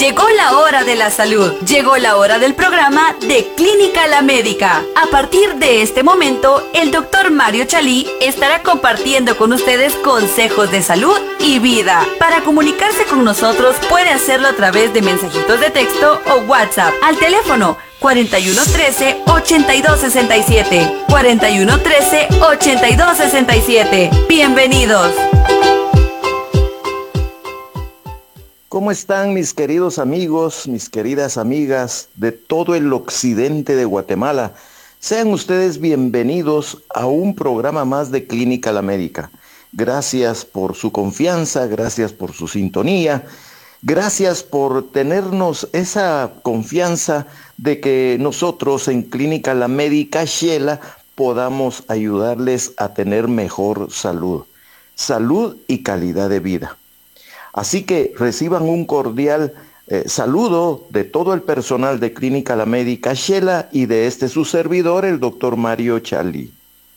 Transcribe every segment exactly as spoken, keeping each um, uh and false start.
Llegó la hora de la salud. Llegó la hora del programa de Clínica La Médica. A partir de este momento, el doctor Mario Chalí estará compartiendo con ustedes consejos de salud y vida. Para comunicarse con nosotros, puede hacerlo a través de mensajitos de texto o WhatsApp al teléfono cuarenta y uno trece, ochenta y dos sesenta y siete. cuarenta y uno trece, ochenta y dos sesenta y siete. Bienvenidos. ¿Cómo están mis queridos amigos, mis queridas amigas de todo el occidente de Guatemala? Sean ustedes bienvenidos a un programa más de Clínica La Médica. Gracias por su confianza, gracias por su sintonía, gracias por tenernos esa confianza de que nosotros en Clínica La Médica Xela podamos ayudarles a tener mejor salud, salud y calidad de vida. Así que reciban un cordial eh, saludo de todo el personal de Clínica La Médica Xela y de este su servidor, el doctor Mario Chalí.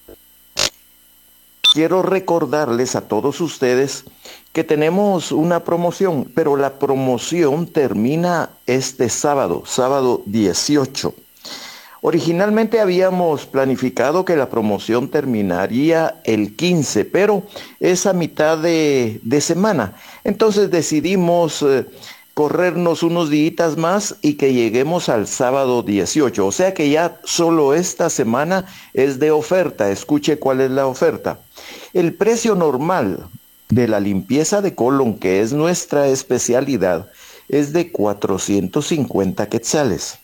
Quiero recordarles a todos ustedes que tenemos una promoción, pero la promoción termina este sábado, sábado dieciocho. Originalmente habíamos planificado que la promoción terminaría el quince, pero es a mitad de, de semana. Entonces decidimos eh, corrernos unos días más y que lleguemos al sábado dieciocho. O sea que ya solo esta semana es de oferta. Escuche cuál es la oferta. El precio normal de la limpieza de colon, que es nuestra especialidad, es de cuatrocientos cincuenta quetzales.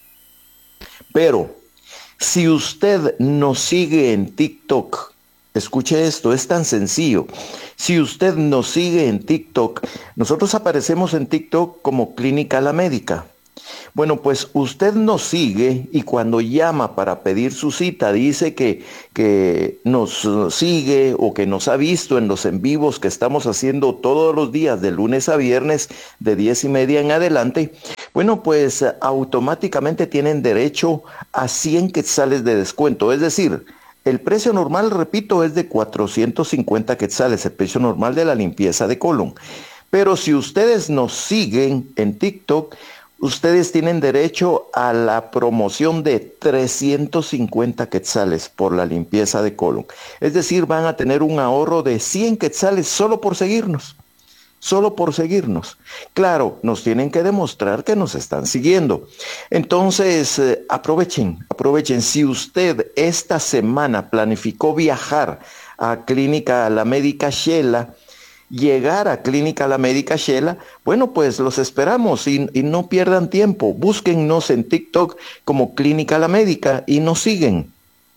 Pero si usted nos sigue en TikTok, escuche esto, es tan sencillo. Si usted nos sigue en TikTok, nosotros aparecemos en TikTok como Clínica La Médica. Bueno, pues usted nos sigue y cuando llama para pedir su cita dice que, que nos sigue o que nos ha visto en los en vivos que estamos haciendo todos los días de lunes a viernes de diez y media en adelante. Bueno, pues automáticamente tienen derecho a cien quetzales de descuento. Es decir, el precio normal, repito, es de cuatrocientos cincuenta quetzales, el precio normal de la limpieza de colon. Pero si ustedes nos siguen en TikTok, ustedes tienen derecho a la promoción de trescientos cincuenta quetzales por la limpieza de colon. Es decir, van a tener un ahorro de cien quetzales solo por seguirnos. Solo por seguirnos. Claro, nos tienen que demostrar que nos están siguiendo. Entonces, eh, aprovechen, aprovechen. Si usted esta semana planificó viajar a Clínica La Médica Xela, llegar a Clínica La Médica Xela, bueno, pues los esperamos y, y no pierdan tiempo. Búsquennos en TikTok como Clínica La Médica y nos siguen.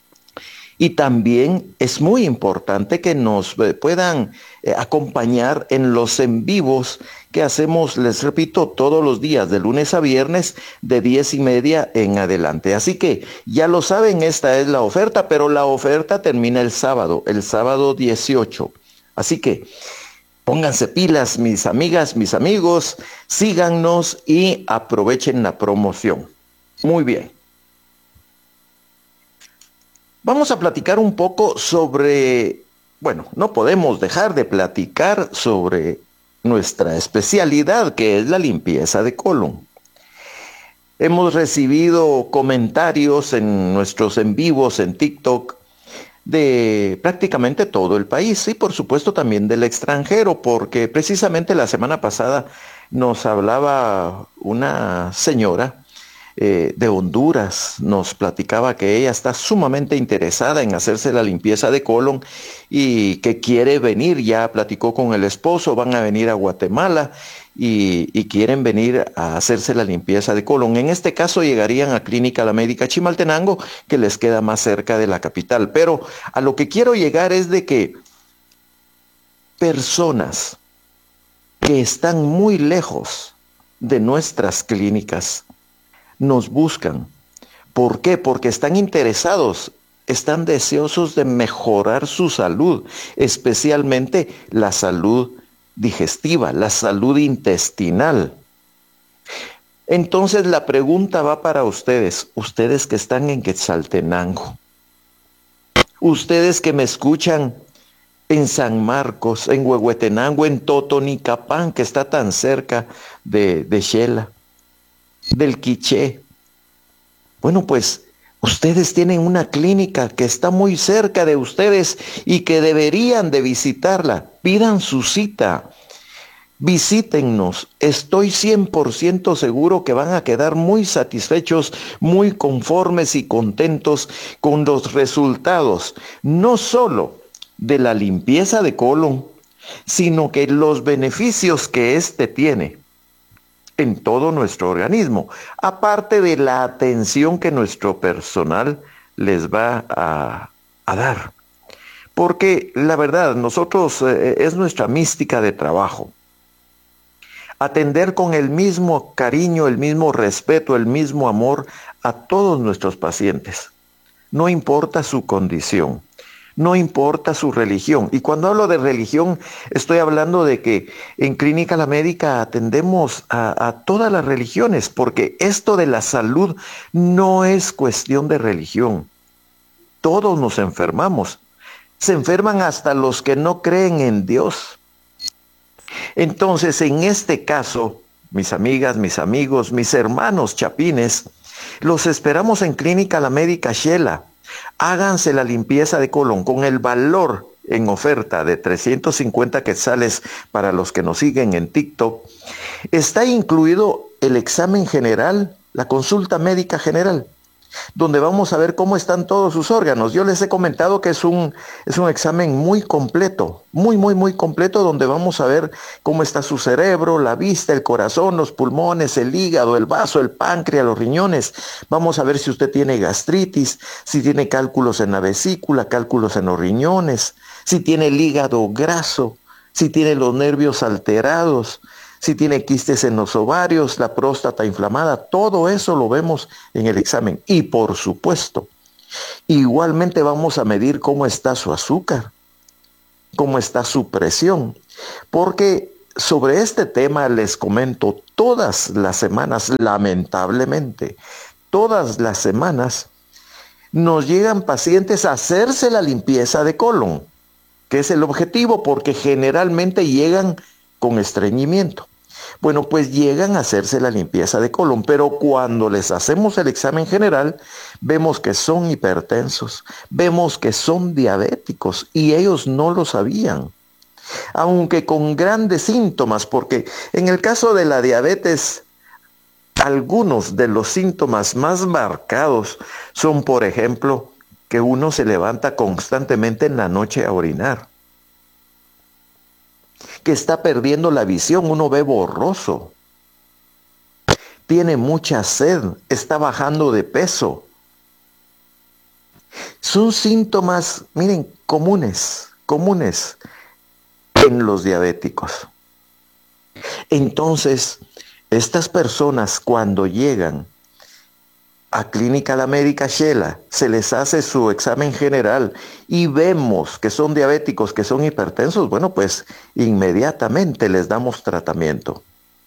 Y también es muy importante que nos eh, puedan eh, acompañar en los en vivos que hacemos, les repito, todos los días, de lunes a viernes, de diez y media en adelante. Así que ya lo saben, esta es la oferta, pero la oferta termina el sábado, el sábado dieciocho. Así que pónganse pilas, mis amigas, mis amigos, síganos y aprovechen la promoción. Muy bien. Vamos a platicar un poco sobre, bueno, no podemos dejar de platicar sobre nuestra especialidad, que es la limpieza de colon. Hemos recibido comentarios en nuestros en vivos en TikTok de prácticamente todo el país y por supuesto también del extranjero, porque precisamente la semana pasada nos hablaba una señora Eh, de Honduras, nos platicaba que ella está sumamente interesada en hacerse la limpieza de colon y que quiere venir, ya platicó con el esposo, van a venir a Guatemala y, y quieren venir a hacerse la limpieza de colon. En este caso llegarían a Clínica La Médica Chimaltenango, que les queda más cerca de la capital. Pero a lo que quiero llegar es de que personas que están muy lejos de nuestras clínicas nos buscan. ¿Por qué? Porque están interesados, están deseosos de mejorar su salud, especialmente la salud digestiva, la salud intestinal. Entonces la pregunta va para ustedes, ustedes que están en Quetzaltenango, ustedes que me escuchan en San Marcos, en Huehuetenango, en Totonicapán, que está tan cerca de, de Xela. del quiché. Bueno, pues ustedes tienen una clínica que está muy cerca de ustedes y que deberían de visitarla. Pidan su cita. Visítennos. Estoy cien por ciento seguro que van a quedar muy satisfechos, muy conformes y contentos con los resultados, no solo de la limpieza de colon, sino que los beneficios que éste tiene en todo nuestro organismo, aparte de la atención que nuestro personal les va a, a dar. Porque la verdad, nosotros eh, es nuestra mística de trabajo. Atender con el mismo cariño, el mismo respeto, el mismo amor a todos nuestros pacientes. No importa su condición, no importa su religión. Y cuando hablo de religión, estoy hablando de que en Clínica La Médica atendemos a, a todas las religiones, porque esto de la salud no es cuestión de religión. Todos nos enfermamos. Se enferman hasta los que no creen en Dios. Entonces, en este caso, mis amigas, mis amigos, mis hermanos chapines, los esperamos en Clínica La Médica Xela. Háganse la limpieza de colon con el valor en oferta de trescientos cincuenta quetzales para los que nos siguen en TikTok. Está incluido el examen general, la consulta médica general, donde vamos a ver cómo están todos sus órganos. Yo les he comentado que es un, es un examen muy completo, muy, muy, muy completo, donde vamos a ver cómo está su cerebro, la vista, el corazón, los pulmones, el hígado, el vaso, el páncreas, los riñones. Vamos a ver si usted tiene gastritis, si tiene cálculos en la vesícula, cálculos en los riñones, si tiene el hígado graso, si tiene los nervios alterados, si tiene quistes en los ovarios, la próstata inflamada. Todo eso lo vemos en el examen. Y por supuesto, igualmente vamos a medir cómo está su azúcar, cómo está su presión. Porque sobre este tema les comento todas las semanas, lamentablemente, todas las semanas nos llegan pacientes a hacerse la limpieza de colon, que es el objetivo, porque generalmente llegan con estreñimiento. Bueno, pues llegan a hacerse la limpieza de colon, pero cuando les hacemos el examen general, vemos que son hipertensos, vemos que son diabéticos y ellos no lo sabían. Aunque con grandes síntomas, porque en el caso de la diabetes, algunos de los síntomas más marcados son, por ejemplo, que uno se levanta constantemente en la noche a orinar, que está perdiendo la visión, uno ve borroso, tiene mucha sed, está bajando de peso. Son síntomas, miren, comunes, comunes en los diabéticos. Entonces, estas personas cuando llegan a Clínica La Médica Xela, se les hace su examen general y vemos que son diabéticos, que son hipertensos, bueno, pues inmediatamente les damos tratamiento.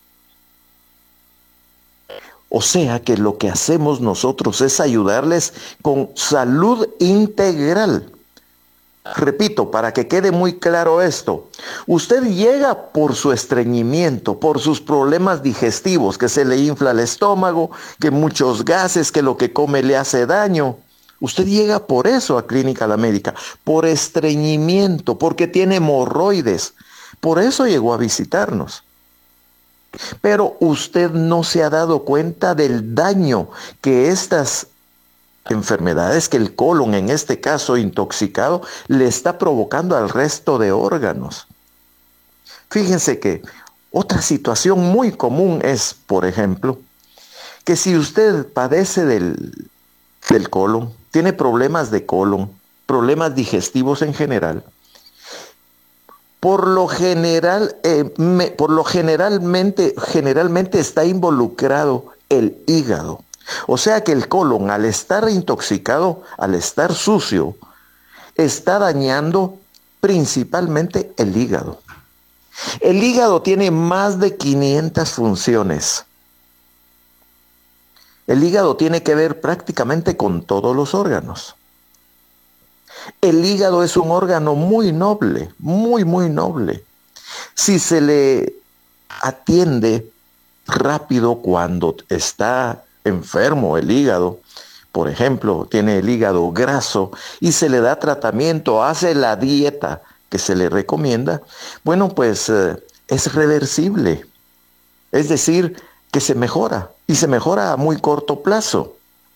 O sea que lo que hacemos nosotros es ayudarles con salud integral. Repito, para que quede muy claro esto, usted llega por su estreñimiento, por sus problemas digestivos, que se le infla el estómago, que muchos gases, que lo que come le hace daño. Usted llega por eso a Clínica La Médica, por estreñimiento, porque tiene hemorroides. Por eso llegó a visitarnos. Pero usted no se ha dado cuenta del daño que estas enfermedades, que el colon, en este caso intoxicado, le está provocando al resto de órganos. Fíjense que otra situación muy común es, por ejemplo, que si usted padece del, del colon, tiene problemas de colon, problemas digestivos en general, por lo general, eh, me, por lo generalmente, generalmente está involucrado el hígado. O sea que el colon, al estar intoxicado, al estar sucio, está dañando principalmente el hígado. El hígado tiene más de quinientas funciones. El hígado tiene que ver prácticamente con todos los órganos. El hígado es un órgano muy noble, muy, muy noble. Si se le atiende, rápido cuando está enfermo el hígado. Por ejemplo, tiene el hígado graso y se le da tratamiento, hace la dieta que se le recomienda. Bueno, pues eh, es reversible. Es decir, que se mejora y se mejora a muy corto plazo.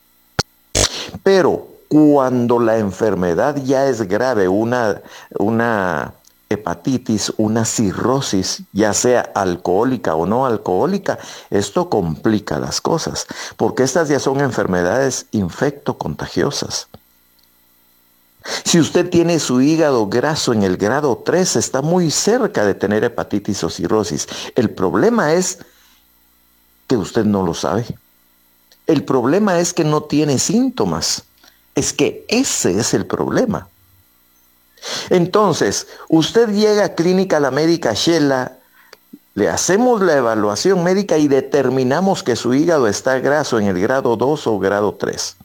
Pero cuando la enfermedad ya es grave, una, una hepatitis, una cirrosis, ya sea alcohólica o no alcohólica, esto complica las cosas, porque estas ya son enfermedades infectocontagiosas. Si usted tiene su hígado graso en el grado tres, está muy cerca de tener hepatitis o cirrosis. El problema es que usted no lo sabe. El problema es que no tiene síntomas. Es que ese es el problema. Entonces, usted llega a Clínica La Médica Shela, le hacemos la evaluación médica y determinamos que su hígado está graso en el grado dos o grado tres.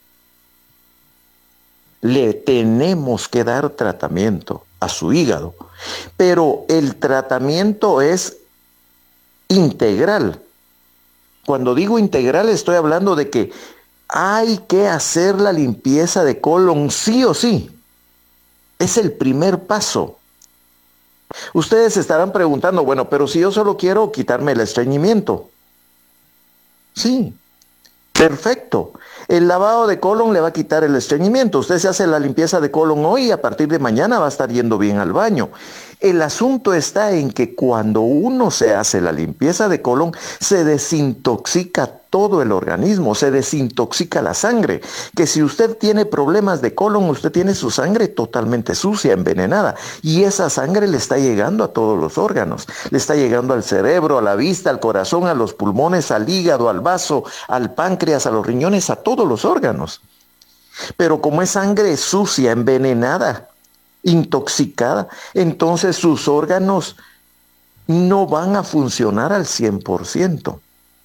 Le tenemos que dar tratamiento a su hígado, pero el tratamiento es integral. Cuando digo integral estoy hablando de que hay que hacer la limpieza de colon sí o sí. Es el primer paso. Ustedes se estarán preguntando, bueno, pero si yo solo quiero quitarme el estreñimiento. Sí, perfecto. El lavado de colon le va a quitar el estreñimiento. Usted se hace la limpieza de colon hoy y a partir de mañana va a estar yendo bien al baño. El asunto está en que cuando uno se hace la limpieza de colon, se desintoxica todo el organismo, se desintoxica la sangre. Que si usted tiene problemas de colon, usted tiene su sangre totalmente sucia, envenenada. Y esa sangre le está llegando a todos los órganos. Le está llegando al cerebro, a la vista, al corazón, a los pulmones, al hígado, al vaso, al páncreas, a los riñones, a todos los órganos. Pero como es sangre sucia, envenenada, intoxicada, entonces sus órganos no van a funcionar al cien por ciento.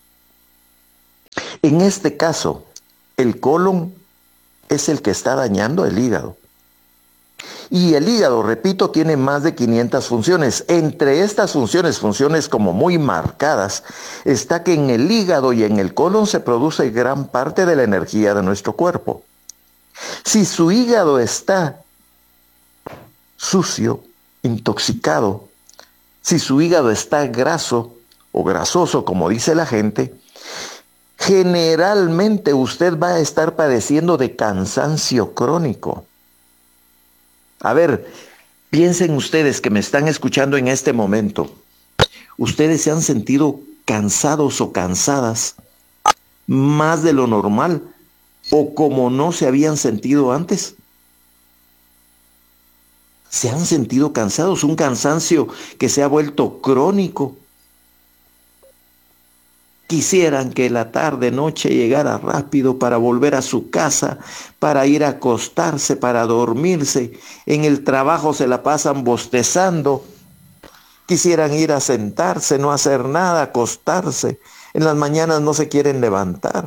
En este caso, el colon es el que está dañando el hígado. Y el hígado, repito, tiene más de quinientas funciones. Entre estas funciones, funciones como muy marcadas, está que en el hígado y en el colon se produce gran parte de la energía de nuestro cuerpo. Si su hígado está sucio, intoxicado, si su hígado está graso o grasoso, como dice la gente, generalmente usted va a estar padeciendo de cansancio crónico. A ver, piensen ustedes que me están escuchando en este momento. ¿Ustedes se han sentido cansados o cansadas más de lo normal o como no se habían sentido antes? ¿Se han sentido cansados? Un cansancio que se ha vuelto crónico. Quisieran que la tarde, noche llegara rápido para volver a su casa, para ir a acostarse, para dormirse. En el trabajo se la pasan bostezando. Quisieran ir a sentarse, no hacer nada, acostarse. En las mañanas no se quieren levantar.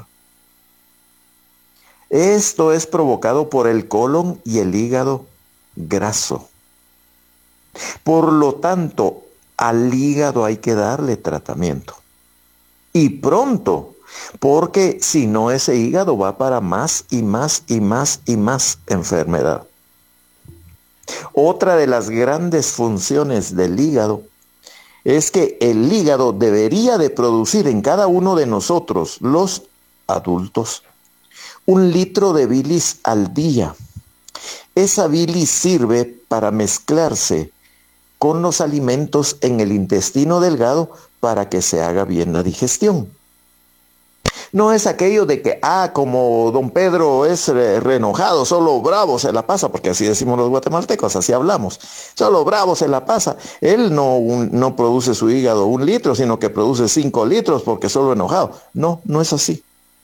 Esto es provocado por el colon y el hígado graso. Por lo tanto, al hígado hay que darle tratamiento. Y pronto, porque si no, ese hígado va para más y más y más y más enfermedad. Otra de las grandes funciones del hígado es que el hígado debería de producir en cada uno de nosotros, los adultos, un litro de bilis al día. Esa bilis sirve para mezclarse con los alimentos en el intestino delgado para que se haga bien la digestión. No es aquello de que, ah, como don Pedro es re, re enojado, solo bravo se la pasa, porque así decimos los guatemaltecos, así hablamos. Solo bravo se la pasa. Él no, un, no produce su hígado un litro, sino que produce cinco litros porque solo enojado. No, no es así.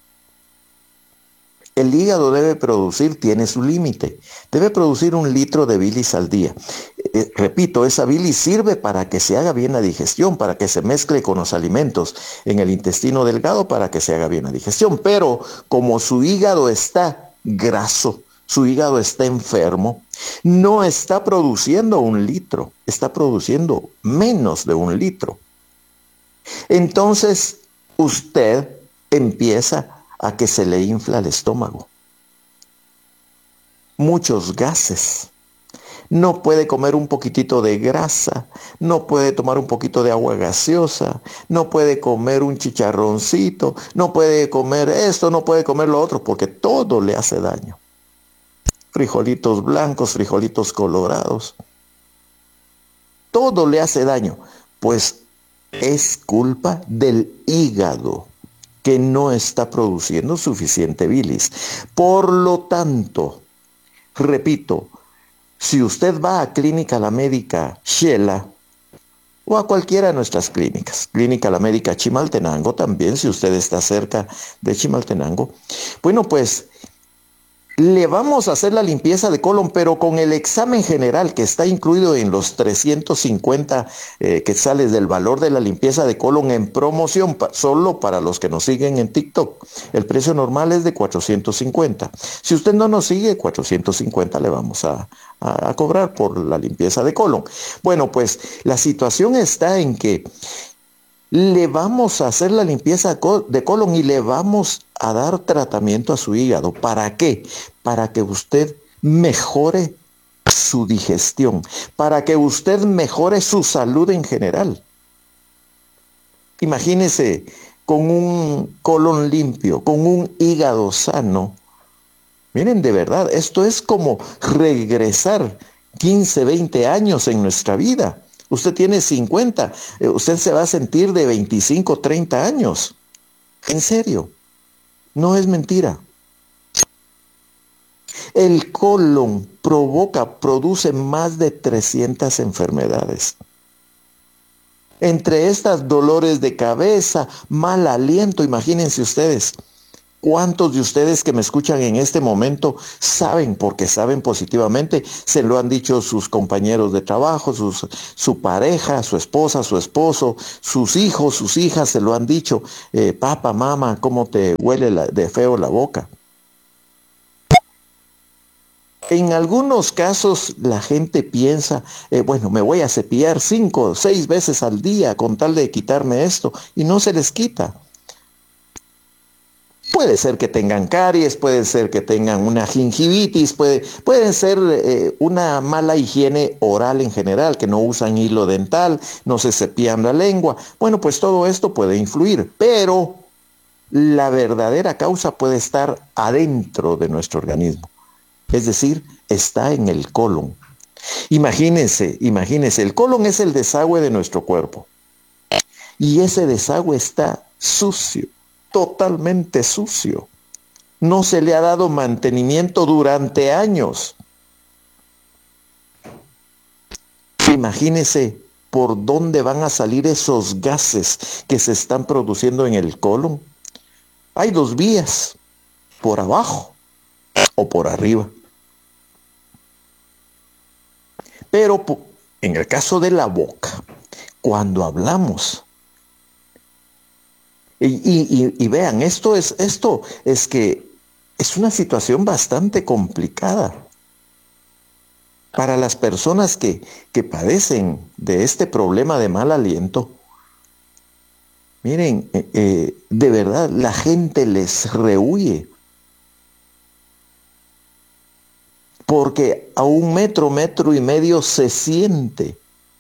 El hígado debe producir, tiene su límite, debe producir un litro de bilis al día. Eh, repito, esa bilis sirve para que se haga bien la digestión, para que se mezcle con los alimentos en el intestino delgado para que se haga bien la digestión. Pero como su hígado está graso, su hígado está enfermo, no está produciendo un litro, está produciendo menos de un litro. Entonces, usted empieza a que se le infla el estómago. Muchos gases. No puede comer un poquitito de grasa, no puede tomar un poquito de agua gaseosa, no puede comer un chicharroncito, no puede comer esto, no puede comer lo otro, porque todo le hace daño. Frijolitos blancos, frijolitos colorados, todo le hace daño, pues es culpa del hígado que no está produciendo suficiente bilis. Por lo tanto, repito, si usted va a Clínica La Médica Xela o a cualquiera de nuestras clínicas, Clínica La Médica Chimaltenango también, si usted está cerca de Chimaltenango, bueno, pues le vamos a hacer la limpieza de colon, pero con el examen general que está incluido en los trescientos cincuenta eh, quetzales del valor de la limpieza de colon en promoción, pa, solo para los que nos siguen en TikTok. El precio normal es de cuatrocientos cincuenta. Si usted no nos sigue, cuatrocientos cincuenta le vamos a, a, a cobrar por la limpieza de colon. Bueno, pues la situación está en que le vamos a hacer la limpieza de colon y le vamos a dar tratamiento a su hígado. ¿Para qué? Para que usted mejore su digestión, para que usted mejore su salud en general. Imagínese con un colon limpio, con un hígado sano. Miren, de verdad, esto es como regresar quince, veinte años en nuestra vida. Usted tiene cincuenta, usted se va a sentir de veinticinco, treinta años. En serio, no es mentira. El colon provoca, produce más de trescientas enfermedades. Entre estas, dolores de cabeza, mal aliento, imagínense ustedes. ¿Cuántos de ustedes que me escuchan en este momento saben, porque saben positivamente, se lo han dicho sus compañeros de trabajo, sus, su pareja, su esposa, su esposo, sus hijos, sus hijas, se lo han dicho, eh, papá, mamá, cómo te huele la, de feo la boca? En algunos casos la gente piensa, eh, bueno, me voy a cepillar cinco o seis veces al día con tal de quitarme esto, y no se les quita. Puede ser que tengan caries, puede ser que tengan una gingivitis, puede, puede ser eh, una mala higiene oral en general, que no usan hilo dental, no se cepillan la lengua. Bueno, pues todo esto puede influir, pero la verdadera causa puede estar adentro de nuestro organismo. Es decir, está en el colon. Imagínense, imagínense, el colon es el desagüe de nuestro cuerpo. Y ese desagüe está sucio. Totalmente sucio. No se le ha dado mantenimiento durante años. Imagínese por dónde van a salir esos gases que se están produciendo en el colon. Hay dos vías, por abajo o por arriba. Pero en el caso de la boca, cuando hablamos, Y, y, y vean, esto es, esto es que es una situación bastante complicada para las personas que, que padecen de este problema de mal aliento. Miren, eh, eh, de verdad, la gente les rehuye. Porque a un metro, metro y medio se siente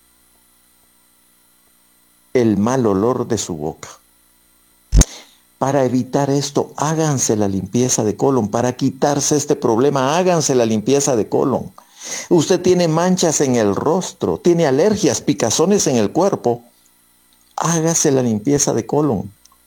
el mal olor de su boca. Para evitar esto, háganse la limpieza de colon. Para quitarse este problema, háganse la limpieza de colon. Usted tiene manchas en el rostro, tiene alergias, picazones en el cuerpo. Hágase la limpieza de colon.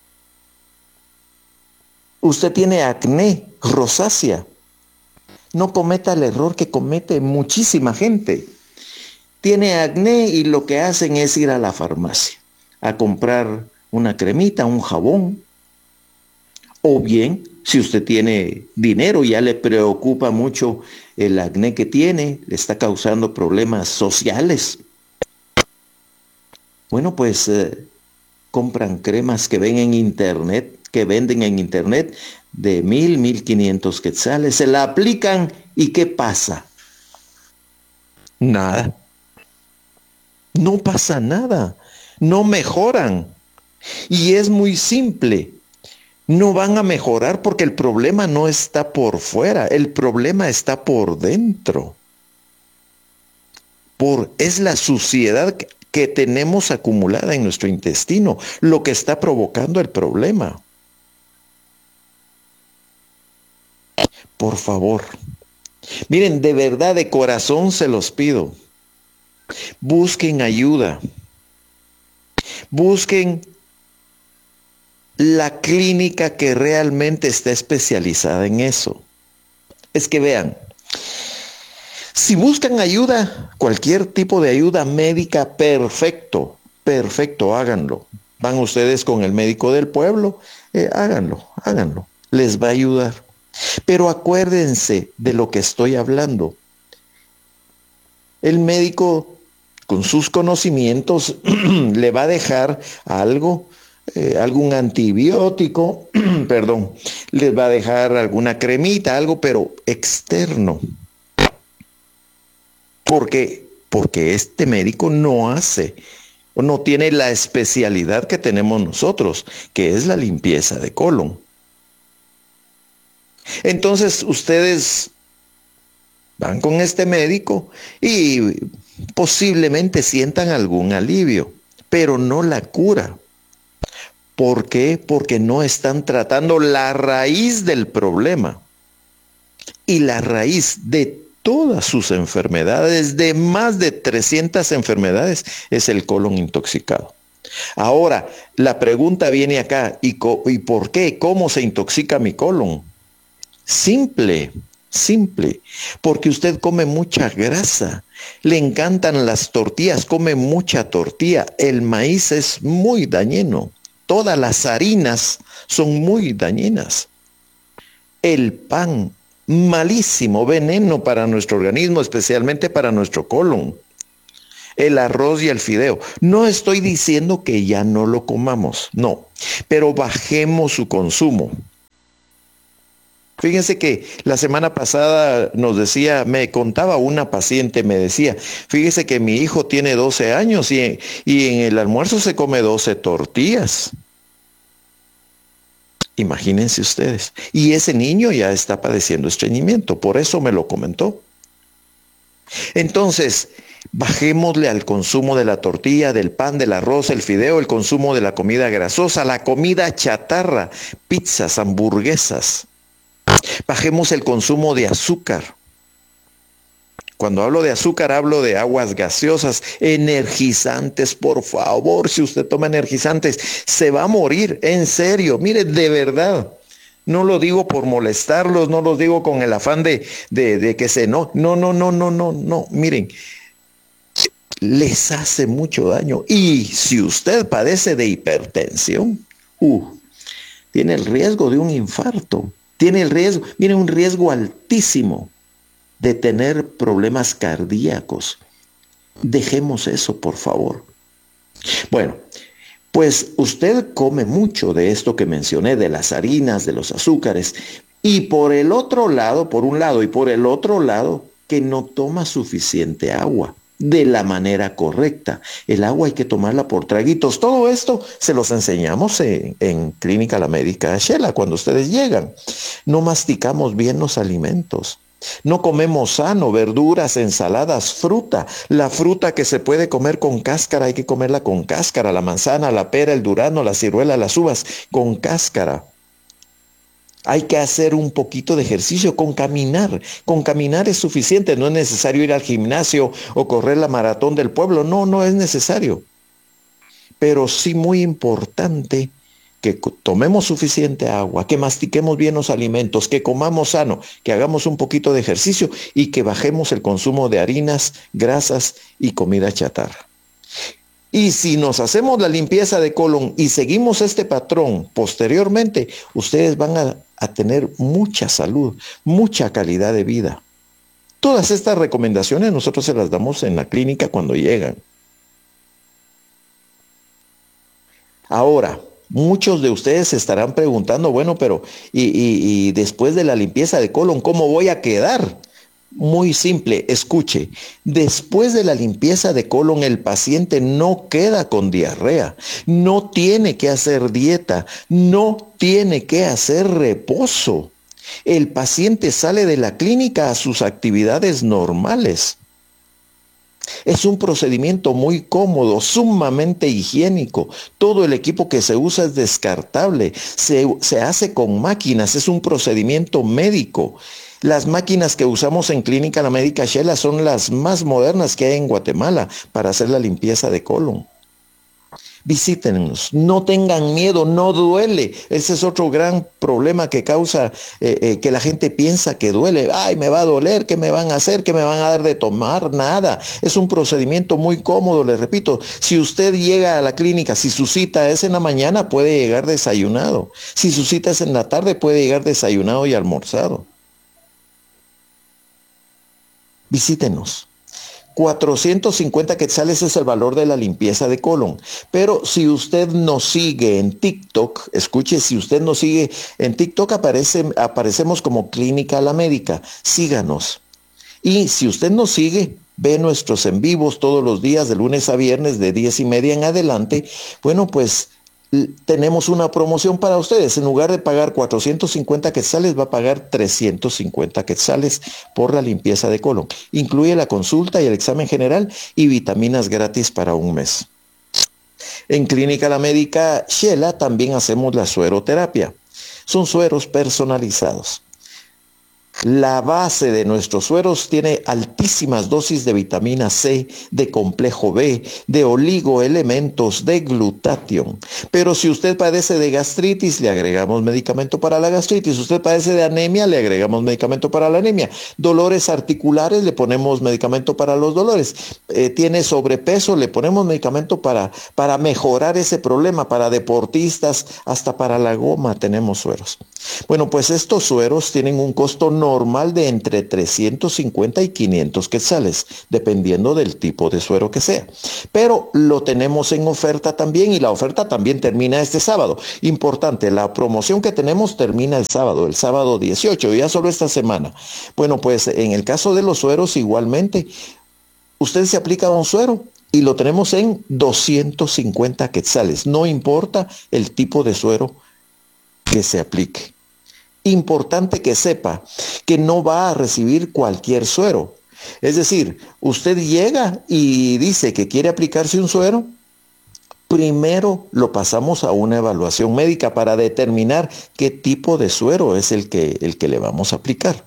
Usted tiene acné, rosácea. No cometa el error que comete muchísima gente. Tiene acné y lo que hacen es ir a la farmacia a comprar una cremita, un jabón. O bien, si usted tiene dinero, ya le preocupa mucho el acné que tiene, le está causando problemas sociales. Bueno, pues eh, compran cremas que ven en internet, que venden en internet de mil, mil quinientos quetzales, se la aplican y ¿qué pasa? Nada. No pasa nada. No mejoran. Y es muy simple. No van a mejorar porque el problema no está por fuera, el problema está por dentro. Por, es la suciedad que, que tenemos acumulada en nuestro intestino lo que está provocando el problema. Por favor, miren, de verdad, de corazón se los pido. Busquen ayuda. Busquen la clínica que realmente está especializada en eso. Es que vean, si buscan ayuda, cualquier tipo de ayuda médica, perfecto, perfecto, háganlo. Van ustedes con el médico del pueblo, eh, háganlo, háganlo, les va a ayudar. Pero acuérdense de lo que estoy hablando. El médico, con sus conocimientos, le va a dejar algo, eh, algún antibiótico, perdón, les va a dejar alguna cremita, algo, pero externo. Porque, porque este médico no hace, o no tiene la especialidad que tenemos nosotros, que es la limpieza de colon. Entonces ustedes van con este médico y posiblemente sientan algún alivio, pero no la cura. ¿Por qué? Porque no están tratando la raíz del problema. Y la raíz de todas sus enfermedades, de más de trescientas enfermedades, es el colon intoxicado. Ahora, la pregunta viene acá, ¿y, ¿y por qué? ¿Cómo se intoxica mi colon? Simple, simple, porque usted come mucha grasa, le encantan las tortillas, come mucha tortilla, el maíz es muy dañino, todas las harinas son muy dañinas, el pan, malísimo, veneno para nuestro organismo, especialmente para nuestro colon, el arroz y el fideo. No estoy diciendo que ya no lo comamos, no, pero bajemos su consumo. Fíjense que la semana pasada nos decía, me contaba una paciente, me decía, fíjese que mi hijo tiene doce años y, y en el almuerzo se come doce tortillas. Imagínense ustedes. Y ese niño ya está padeciendo estreñimiento, por eso me lo comentó. Entonces, bajémosle al consumo de la tortilla, del pan, del arroz, el fideo, el consumo de la comida grasosa, la comida chatarra, pizzas, hamburguesas. Bajemos el consumo de azúcar. Cuando hablo de azúcar, hablo de aguas gaseosas, energizantes, por favor, si usted toma energizantes, se va a morir, en serio, mire, de verdad. No lo digo por molestarlos, no lo digo con el afán de, de, de que se no, no, no, no, no, no, no, miren, les hace mucho daño. Y si usted padece de hipertensión, uh, tiene el riesgo de un infarto. Tiene el riesgo, viene un riesgo altísimo de tener problemas cardíacos. Dejemos eso, por favor. Bueno, pues usted come mucho de esto que mencioné, de las harinas, de los azúcares, y por el otro lado, por un lado y por el otro lado, que no toma suficiente agua de la manera correcta. El agua hay que tomarla por traguitos. Todo esto se los enseñamos en, en Clínica La Médica Shela cuando ustedes llegan. No masticamos bien los alimentos. No comemos sano, verduras, ensaladas, fruta. La fruta que se puede comer con cáscara hay que comerla con cáscara. La manzana, la pera, el durazno, la ciruela, las uvas, con cáscara. Hay que hacer un poquito de ejercicio con caminar. Con caminar es suficiente. No es necesario ir al gimnasio o correr la maratón del pueblo. No, no es necesario. Pero sí muy importante que tomemos suficiente agua, que mastiquemos bien los alimentos, que comamos sano, que hagamos un poquito de ejercicio y que bajemos el consumo de harinas, grasas y comida chatarra. Y si nos hacemos la limpieza de colon y seguimos este patrón posteriormente, ustedes van a, a tener mucha salud, mucha calidad de vida. Todas estas recomendaciones nosotros se las damos en la clínica cuando llegan. Ahora, muchos de ustedes se estarán preguntando, bueno, pero y, y, y después de la limpieza de colon, ¿cómo voy a quedar? Muy simple, escuche, después de la limpieza de colon el paciente no queda con diarrea, no tiene que hacer dieta, no tiene que hacer reposo. El paciente sale de la clínica a sus actividades normales. Es un procedimiento muy cómodo, sumamente higiénico. Todo el equipo que se usa es descartable, se, se hace con máquinas, es un procedimiento médico. Las máquinas que usamos en Clínica La Médica Xela son las más modernas que hay en Guatemala para hacer la limpieza de colon. Visítenos, no tengan miedo, no duele. Ese es otro gran problema que causa eh, eh, que la gente piensa que duele. Ay, me va a doler, ¿qué me van a hacer? ¿Qué me van a dar de tomar? Nada. Es un procedimiento muy cómodo, les repito. Si usted llega a la clínica, si su cita es en la mañana, puede llegar desayunado. Si su cita es en la tarde, puede llegar desayunado y almorzado. Visítenos. cuatrocientos cincuenta quetzales es el valor de la limpieza de colon. Pero si usted nos sigue en TikTok, escuche, si usted nos sigue en TikTok, aparece, aparecemos como Clínica La Médica. Síganos. Y si usted nos sigue, ve nuestros en vivos todos los días, de lunes a viernes, de diez y media en adelante. Bueno, pues tenemos una promoción para ustedes. En lugar de pagar cuatrocientos cincuenta quetzales, va a pagar trescientos cincuenta quetzales por la limpieza de colon. Incluye la consulta y el examen general y vitaminas gratis para un mes. En Clínica La Médica Xela también hacemos la sueroterapia. Son sueros personalizados. La base de nuestros sueros tiene altísimas dosis de vitamina C, de complejo B, de oligoelementos, de glutatión. Pero si usted padece de gastritis, le agregamos medicamento para la gastritis. Si usted padece de anemia, le agregamos medicamento para la anemia. Dolores articulares, le ponemos medicamento para los dolores. Eh, tiene sobrepeso, le ponemos medicamento para, para mejorar ese problema. Para deportistas, hasta para la goma tenemos sueros. Bueno, pues estos sueros tienen un costo normal de entre trescientos cincuenta y quinientos quetzales, dependiendo del tipo de suero que sea. Pero lo tenemos en oferta también y la oferta también termina este sábado. Importante, la promoción que tenemos termina el sábado, el sábado dieciocho, ya solo esta semana. Bueno, pues en el caso de los sueros igualmente, usted se aplica un suero y lo tenemos en doscientos cincuenta quetzales. No importa el tipo de suero que se aplique. Importante que sepa que no va a recibir cualquier suero. Es decir, usted llega y dice que quiere aplicarse un suero, primero lo pasamos a una evaluación médica para determinar qué tipo de suero es el que, el que le vamos a aplicar.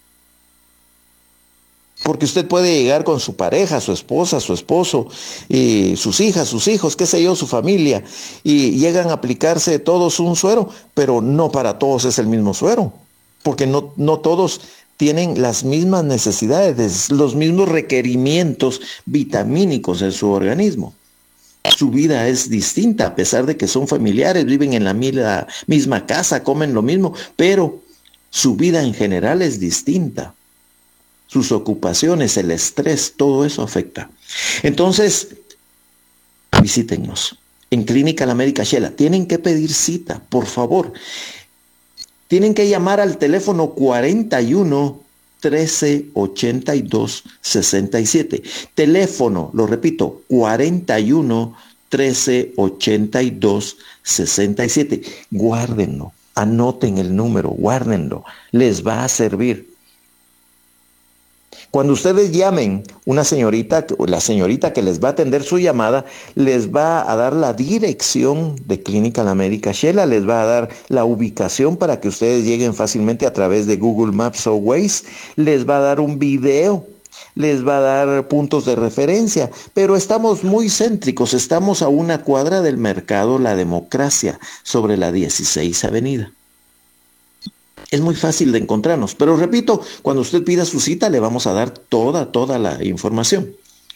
Porque usted puede llegar con su pareja, su esposa, su esposo, y sus hijas, sus hijos, qué sé yo, su familia, y llegan a aplicarse todos un suero, pero no para todos es el mismo suero, porque no, no todos tienen las mismas necesidades, los mismos requerimientos vitamínicos en su organismo. Su vida es distinta, a pesar de que son familiares, viven en la misma casa, comen lo mismo, pero su vida en general es distinta. Sus ocupaciones, el estrés, todo eso afecta. Entonces, visítennos en Clínica La Médica Xela. Tienen que pedir cita, por favor. Tienen que llamar al teléfono cuarenta y uno, trece, ochenta y dos, sesenta y siete. Teléfono, lo repito, cuarenta y uno, trece, ochenta y dos, sesenta y siete. Guárdenlo, anoten el número, guárdenlo. Les va a servir. Cuando ustedes llamen, una señorita, la señorita que les va a atender su llamada, les va a dar la dirección de Clínica La Médica Xela, les va a dar la ubicación para que ustedes lleguen fácilmente a través de Google Maps o Waze, les va a dar un video, les va a dar puntos de referencia, pero estamos muy céntricos, estamos a una cuadra del mercado La Democracia, sobre la dieciséis Avenida. Es muy fácil de encontrarnos, pero repito, cuando usted pida su cita le vamos a dar toda, toda la información.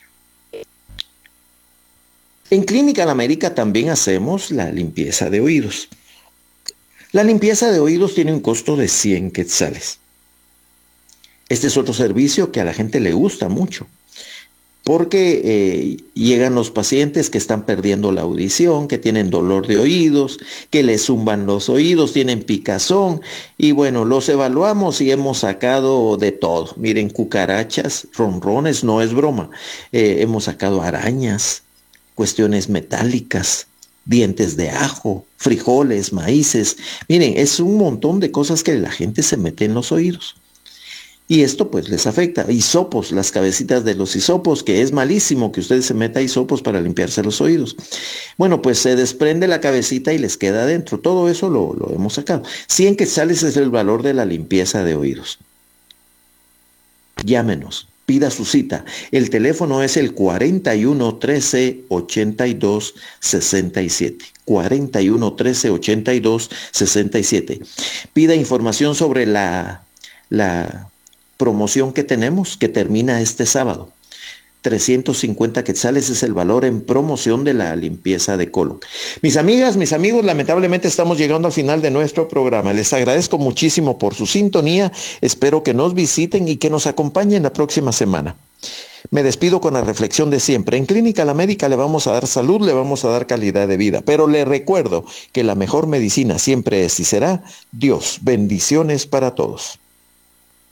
En Clínica La Médica también hacemos la limpieza de oídos. La limpieza de oídos tiene un costo de cien quetzales. Este es otro servicio que a la gente le gusta mucho. porque eh, llegan los pacientes que están perdiendo la audición, que tienen dolor de oídos, que les zumban los oídos, tienen picazón, y bueno, los evaluamos y hemos sacado de todo. Miren, cucarachas, ronrones, no es broma. Eh, hemos sacado arañas, cuestiones metálicas, dientes de ajo, frijoles, maíces. Miren, es un montón de cosas que la gente se mete en los oídos. Y esto pues les afecta. Hisopos, las cabecitas de los hisopos, que es malísimo que ustedes se metan hisopos para limpiarse los oídos. Bueno, pues se desprende la cabecita y les queda adentro. Todo eso lo, lo hemos sacado. cien quetzales es el valor de la limpieza de oídos. Llámenos, pida su cita. El teléfono es el cuarenta y uno, trece, ochenta y dos, sesenta y siete. cuarenta y uno, trece, ochenta y dos, sesenta y siete. Pida información sobre la... la promoción que tenemos, que termina este sábado. trescientos cincuenta quetzales es el valor en promoción de la limpieza de colon. Mis amigas, mis amigos, lamentablemente estamos llegando al final de nuestro programa. Les agradezco muchísimo por su sintonía. Espero que nos visiten y que nos acompañen la próxima semana. Me despido con la reflexión de siempre. En Clínica La Médica le vamos a dar salud, le vamos a dar calidad de vida. Pero le recuerdo que la mejor medicina siempre es y será Dios. Bendiciones para todos.